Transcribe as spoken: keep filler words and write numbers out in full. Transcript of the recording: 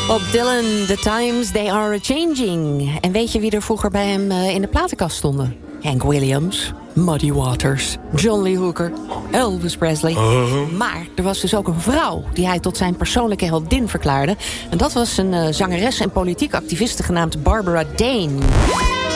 Bob Dylan, The Times They Are A-Changing. En weet je wie er vroeger bij hem uh, in de platenkast stonden? Hank Williams, Muddy Waters, John Lee Hooker, Elvis Presley. Uh-huh. Maar er was dus ook een vrouw die hij tot zijn persoonlijke heldin verklaarde. En dat was een uh, zangeres en politiek activiste genaamd Barbara Dane.